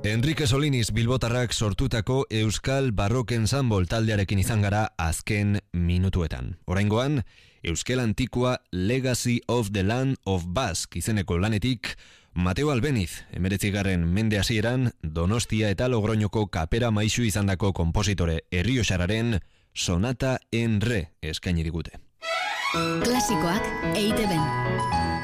Enrique Solinis bilbotarrak sortutako Euskal Barrok Ensemble taldearekin izan gara azken minutuetan. Oraingoan, Euskal Antikua Legacy of the Land of Basque izeneko lanetik, Mateo Albeniz, 19. mende hasieran Donostia eta Logroñoko kapera maisu izandako konpositore errioxarraren Sonata en Re eskaini digute. Klasikoak EITB-en.